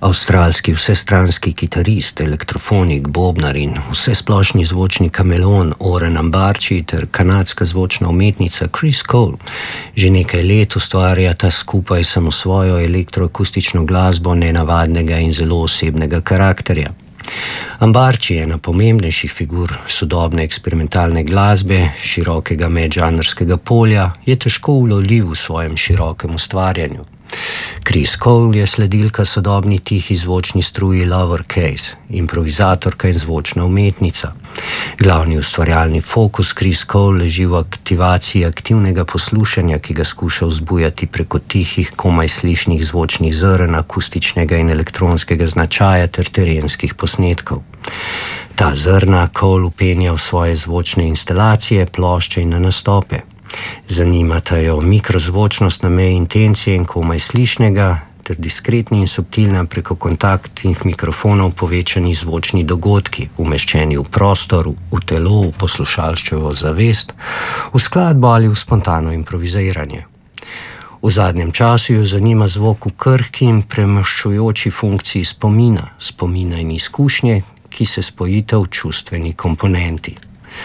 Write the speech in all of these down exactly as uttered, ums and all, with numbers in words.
Avstralski vsestranski kitarist, elektrofonik, bobnar in vsesplošni zvočni kamelon Oren Ambarchi ter kanadska zvočna umetnica Chris Cole že nekaj let ustvarjata skupaj samo svojo elektroakustično glasbo nenavadnega in zelo osebnega karakterja. Ambarchi je ena pomembnejših figur sodobne eksperimentalne glasbe, širokega medžanrskega polja, je težko ulovljiv v svojem širokem ustvarjanju. Chris Cole je sledilka sodobni tihi zvočni struji lowercase, improvizatorka in zvočna umetnica. Glavni ustvarjalni fokus Chris Cole leži v aktivaciji aktivnega poslušanja, ki ga skuša vzbujati preko tihih, komaj slišnih zvočnih zrn, akustičnega in elektronskega značaja ter terenskih posnetkov. Ta zrna Cole upenja v svoje zvočne instalacije, plošče in na nastope. Zanimata jo mikrozvočnost na meji intencije in komaj slišnega, ter diskretni in subtilna preko kontaktnih mikrofonov povečani zvočni dogodki, umeščeni v prostor, v telo, v poslušalčevo zavest, v skladbo ali v spontano improviziranje. V zadnjem času jo zanima zvok v krhki in premaščujoči funkciji spomina, spomina in izkušnje, ki se spojita v čustveni komponenti.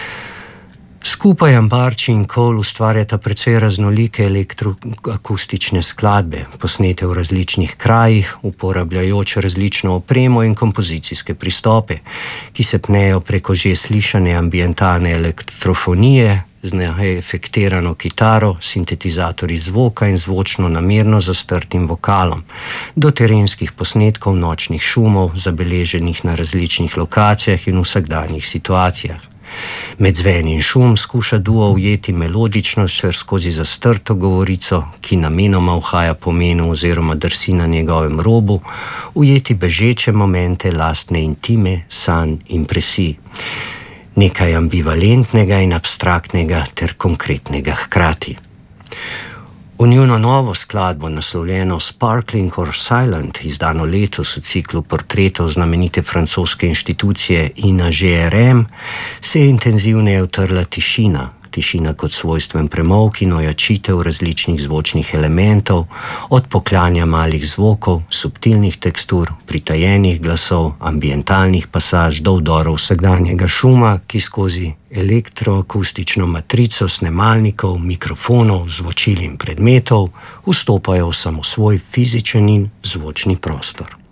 Skupaj Ambarchi in Cole ustvarjata precej raznolike elektroakustične skladbe, posnete v različnih krajih, uporabljajoč različno opremo in kompozicijske pristope, ki se pnejo preko že slišane ambientalne elektrofonije, z neefektirano kitaro, sintetizatorji zvoka in zvočno namerno zastrtim vokalom, do terenskih posnetkov nočnih šumov, zabeleženih na različnih lokacijah in vsakdanjih situacijah. Med zven in šum skuša duo ujeti melodičnost ter skozi zastrto govorico, ki namenoma uhaja pomenu oziroma drsi na njegovem robu, ujeti bežeče momente lastne intime, sanj, impresij. Nekaj ambivalentnega in abstraktnega ter konkretnega hkrati. V njuno novo skladbo, naslovljeno Sparkling or Silent, izdano letos v ciklu portretov znamenite francoske inštitucije I N A G R M, se je intenzivneje utrla tišina, tišina kot svojstven premolk in ojačitev različnih zvočnih elementov, od pokljanja malih zvokov, subtilnih tekstur, pritajenih glasov, ambientalnih pasaž do vdorov vsakdanjega šuma, ki skozi elektroakustično matrico snemalnikov, mikrofonov, zvočil in predmetov vstopajo v samosvoj fizičen in zvočni prostor.